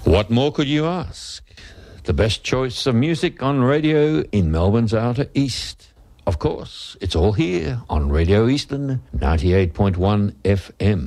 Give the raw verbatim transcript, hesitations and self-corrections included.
What more could you ask? The best choice of music on radio in Melbourne's Outer East. Of course, it's all here on Radio Eastern ninety-eight point one F M.